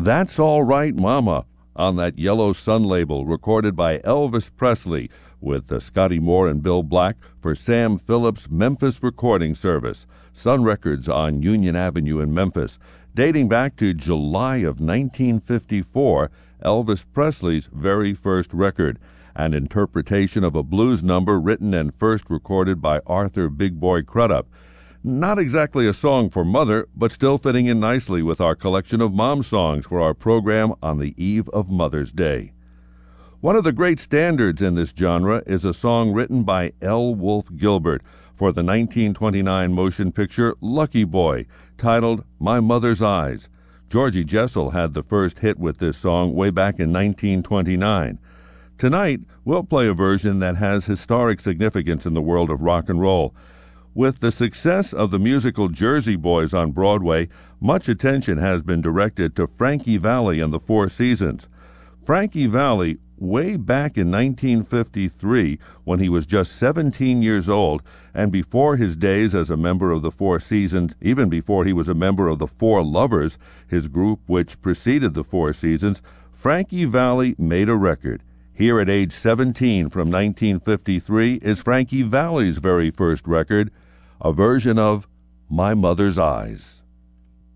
That's All Right Mama on that Yellow Sun label, recorded by Elvis Presley with Scotty Moore and Bill Black for Sam Phillips' Memphis Recording Service, Sun Records on Union Avenue in Memphis. Dating back to July of 1954, Elvis Presley's very first record, an interpretation of a blues number written and first recorded by Arthur Big Boy Crudup. Not exactly a song for Mother, but still fitting in nicely with our collection of mom songs for our program on the eve of Mother's Day. One of the great standards in this genre is a song written by L. Wolfe Gilbert for the 1929 motion picture Lucky Boy, titled My Mother's Eyes. Georgie Jessel had the first hit with this song way back in 1929. Tonight, we'll play a version that has historic significance in the world of rock and roll. With the success of the musical Jersey Boys on Broadway, much attention has been directed to Frankie Valli and the Four Seasons. Frankie Valli, way back in 1953, when he was just 17 years old, and before his days as a member of the Four Seasons, even before he was a member of the Four Lovers, his group which preceded the Four Seasons, Frankie Valli made a record. Here at age 17 from 1953 is Frankie Valli's very first record, a version of My Mother's Eyes.